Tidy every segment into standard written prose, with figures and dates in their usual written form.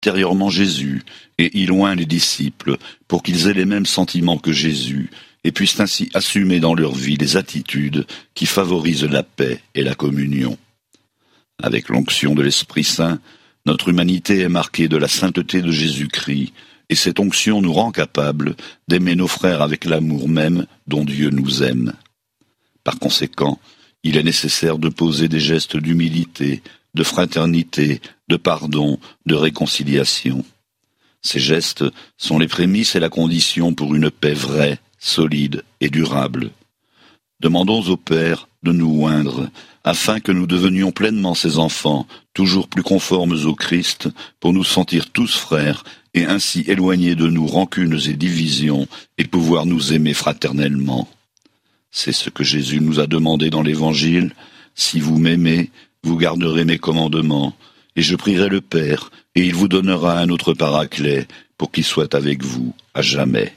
intérieurement Jésus et y loin les disciples pour qu'ils aient les mêmes sentiments que Jésus et puissent ainsi assumer dans leur vie les attitudes qui favorisent la paix et la communion. Avec l'onction de l'Esprit Saint, notre humanité est marquée de la sainteté de Jésus-Christ et cette onction nous rend capables d'aimer nos frères avec l'amour même dont Dieu nous aime. Par conséquent, il est nécessaire de poser des gestes d'humilité, de fraternité, de pardon, de réconciliation. Ces gestes sont les prémices et la condition pour une paix vraie, solide et durable. Demandons au Père de nous oindre, afin que nous devenions pleinement ses enfants, toujours plus conformes au Christ, pour nous sentir tous frères, et ainsi éloigner de nous rancunes et divisions, et pouvoir nous aimer fraternellement. C'est ce que Jésus nous a demandé dans l'Évangile. Si vous m'aimez, vous garderez mes commandements, et je prierai le Père, et il vous donnera un autre paraclet, pour qu'il soit avec vous à jamais.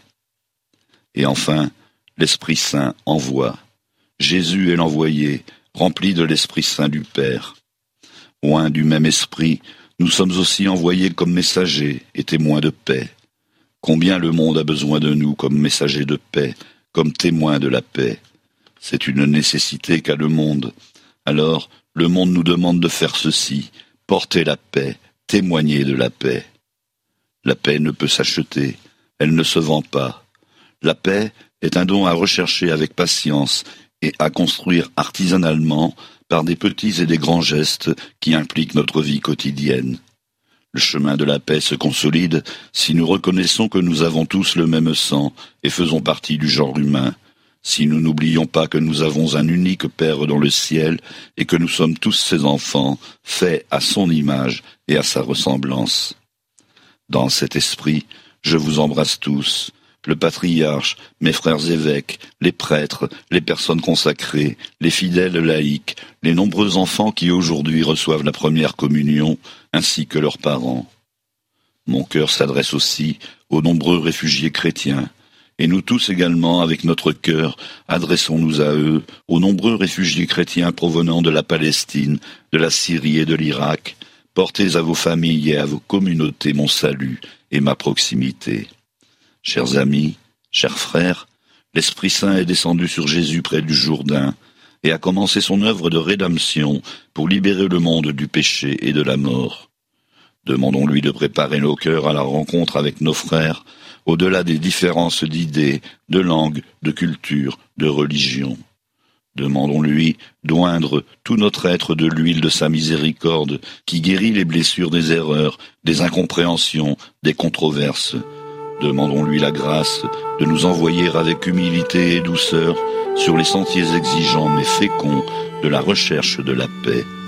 Et enfin, l'Esprit Saint envoie. Jésus est l'envoyé, rempli de l'Esprit Saint du Père. Oints du même esprit, nous sommes aussi envoyés comme messagers et témoins de paix. Combien le monde a besoin de nous comme messagers de paix, comme témoins de la paix. C'est une nécessité qu'a le monde. Alors, le monde nous demande de faire ceci, porter la paix, témoigner de la paix. La paix ne peut s'acheter, elle ne se vend pas. La paix est un don à rechercher avec patience et à construire artisanalement par des petits et des grands gestes qui impliquent notre vie quotidienne. Le chemin de la paix se consolide si nous reconnaissons que nous avons tous le même sang et faisons partie du genre humain, si nous n'oublions pas que nous avons un unique Père dans le ciel et que nous sommes tous ses enfants, faits à son image et à sa ressemblance. Dans cet esprit, je vous embrasse tous, le patriarche, mes frères évêques, les prêtres, les personnes consacrées, les fidèles laïcs, les nombreux enfants qui aujourd'hui reçoivent la première communion, ainsi que leurs parents. Mon cœur s'adresse aussi aux nombreux réfugiés chrétiens, et nous tous également, avec notre cœur, adressons-nous à eux, aux nombreux réfugiés chrétiens provenant de la Palestine, de la Syrie et de l'Irak. Portez à vos familles et à vos communautés mon salut et ma proximité. Chers amis, chers frères, l'Esprit Saint est descendu sur Jésus près du Jourdain et a commencé son œuvre de rédemption pour libérer le monde du péché et de la mort. Demandons-lui de préparer nos cœurs à la rencontre avec nos frères, au-delà des différences d'idées, de langue, de culture, de religion. Demandons-lui d'oindre tout notre être de l'huile de sa miséricorde qui guérit les blessures des erreurs, des incompréhensions, des controverses. Demandons-lui la grâce de nous envoyer avec humilité et douceur sur les sentiers exigeants mais féconds de la recherche de la paix.